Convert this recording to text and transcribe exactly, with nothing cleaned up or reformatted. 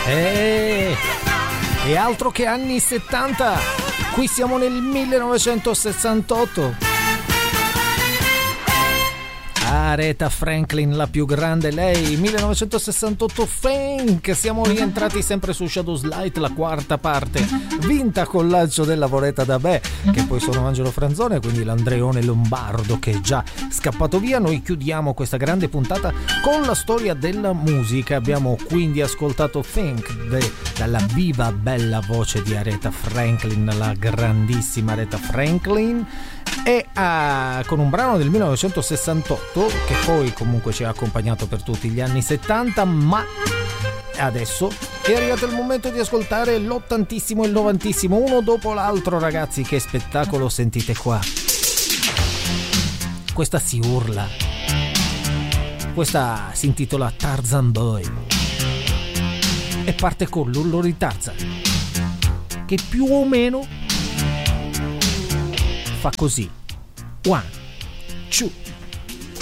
E... e altro che anni settanta, qui siamo nel millenovecentosessantotto. Aretha Franklin, la più grande, lei, millenovecentosessantotto, Funk. Siamo rientrati sempre su Shadows Light, la quarta parte, vinta con lancio della Voletta da Bè, che poi sono Angelo Franzone, quindi l'Andreone Lombardo che è già scappato via. Noi chiudiamo questa grande puntata con la storia della musica. Abbiamo quindi ascoltato Funk de, dalla viva bella voce di Aretha Franklin, la grandissima Aretha Franklin, e uh, con un brano del millenovecentosessantotto che poi comunque ci ha accompagnato per tutti gli anni settanta, ma adesso è arrivato il momento di ascoltare l'ottantissimo e il novantissimo, uno dopo l'altro, ragazzi. Che spettacolo, sentite qua, questa si urla, questa si intitola Tarzan Boy e parte con l'urlo di Tarzan, che più o meno fa così: one, two,